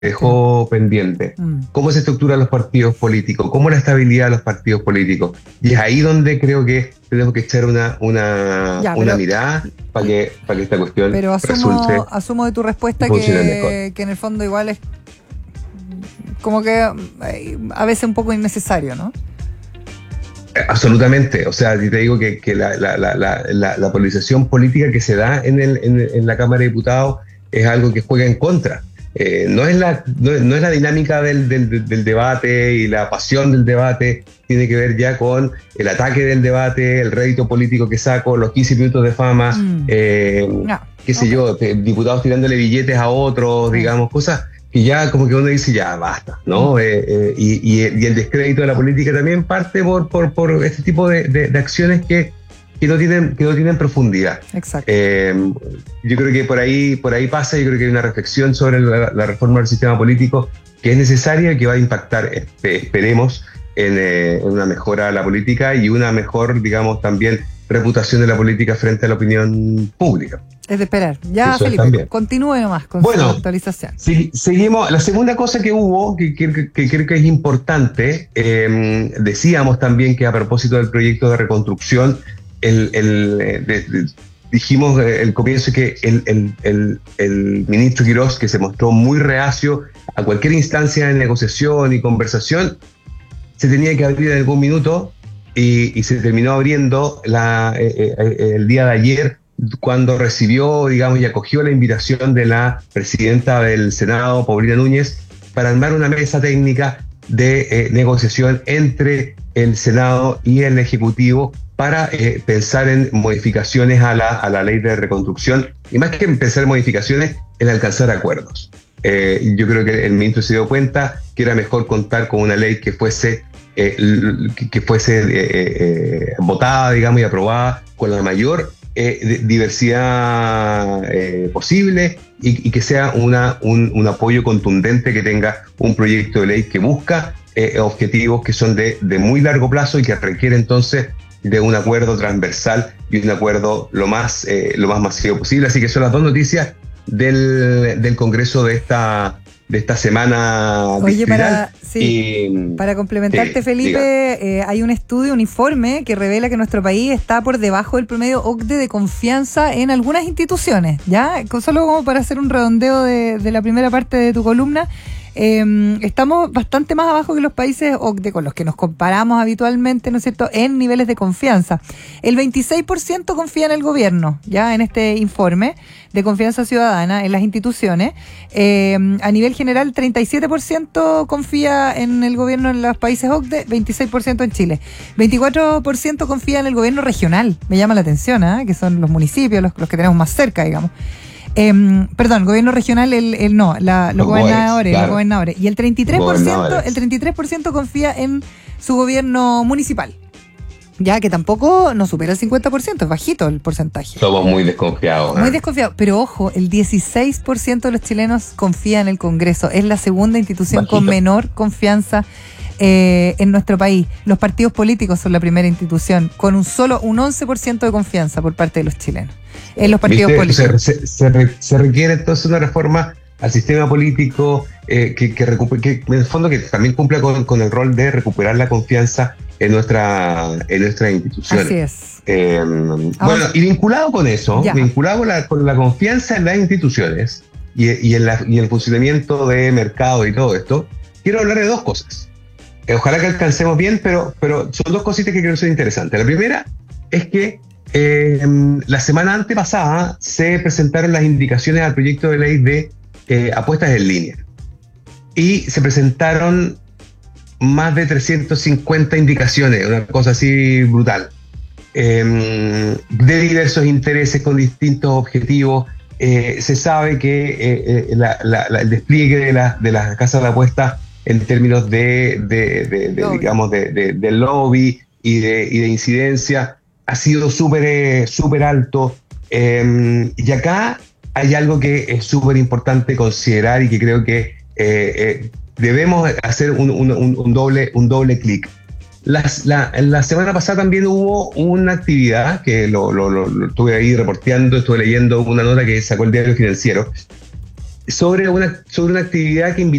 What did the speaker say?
dejó pendiente. ¿Cómo se estructuran los partidos políticos? ¿Cómo la estabilidad de los partidos políticos? Y es ahí donde creo que tenemos que echar una mirada para que esta cuestión resulte. Asumo de tu respuesta que en el fondo igual es como que a veces un poco innecesario, ¿no? Absolutamente. O sea, te digo que la polarización política que se da en la Cámara de Diputados es algo que juega en contra. No es la dinámica del debate y la pasión del debate, tiene que ver ya con el ataque del debate, el rédito político que saco, los 15 minutos de fama, qué sé yo, diputados tirándole billetes a otros, digamos, cosas que ya como que uno dice ya basta, ¿no? Y el descrédito de la política también parte por este tipo de acciones que no tienen profundidad. Exacto. Yo creo que por ahí pasa. Yo creo que hay una reflexión sobre la reforma del sistema político que es necesaria y que va a impactar, esperemos, en una mejora de la política y una mejor, digamos, también reputación de la política frente a la opinión pública. Es de esperar. Ya, eso Felipe, continúe nomás con su actualización. Seguimos. La segunda cosa que hubo, que creo que es importante, decíamos también que a propósito del proyecto de reconstrucción, dijimos al comienzo que el ministro Quirós, que se mostró muy reacio a cualquier instancia de negociación y conversación, se tenía que abrir en algún minuto y se terminó abriendo el día de ayer, cuando recibió, digamos, y acogió la invitación de la presidenta del Senado, Paulina Núñez, para armar una mesa técnica de negociación entre el Senado y el Ejecutivo para pensar en modificaciones a la ley de reconstrucción, y más que pensar en modificaciones, en alcanzar acuerdos. Yo creo que el ministro se dio cuenta que era mejor contar con una ley que fuese votada, digamos, y aprobada con la mayor diversidad posible, y que sea un apoyo contundente, que tenga un proyecto de ley que busca objetivos que son de muy largo plazo y que requiere entonces de un acuerdo transversal y un acuerdo lo más masivo posible. Así que son las dos noticias del Congreso de esta semana. Oye, para complementarte, Felipe, hay un estudio, un informe que revela que nuestro país está por debajo del promedio OCDE de confianza en algunas instituciones, ¿ya? Solo como para hacer un redondeo de la primera parte de tu columna. Estamos bastante más abajo que los países OCDE con los que nos comparamos habitualmente, ¿no es cierto?, en niveles de confianza. El 26% confía en el gobierno, ya en este informe de confianza ciudadana en las instituciones. A nivel general, 37% confía en el gobierno en los países OCDE, 26% en Chile. 24% confía en el gobierno regional, me llama la atención, que son los municipios, los que tenemos más cerca, digamos. Gobierno regional, los gobernadores, claro. Los gobernadores. Y el 33% confía en su gobierno municipal. Ya que tampoco no supera el 50%, es bajito el porcentaje. Somos muy desconfiados. Muy desconfiados, pero ojo, el 16% de los chilenos confía en el Congreso. Es la segunda institución con menor confianza en nuestro país. Los partidos políticos son la primera institución, con un 11% de confianza por parte de los chilenos en los partidos políticos. Se requiere entonces una reforma al sistema político que en el fondo que también cumpla con el rol de recuperar la confianza en nuestras instituciones. Así es. Bueno, y vinculado con eso, vinculado con la confianza en las instituciones y el funcionamiento de mercado y todo esto, quiero hablar de dos cosas. Ojalá que alcancemos bien, pero son dos cositas que creo que son interesantes. La primera es que la semana antepasada se presentaron las indicaciones al proyecto de ley de apuestas en línea. Y se presentaron más de 350 indicaciones, una cosa así brutal, de diversos intereses con distintos objetivos. Se sabe que el despliegue de las casas de apuestas en términos de lobby y de incidencia ha sido súper alto. Y acá hay algo que es súper importante considerar y que creo que debemos hacer un doble clic. La semana pasada también hubo una actividad que lo estuve ahí reporteando, estuve leyendo una nota que sacó el Diario Financiero. sobre una actividad que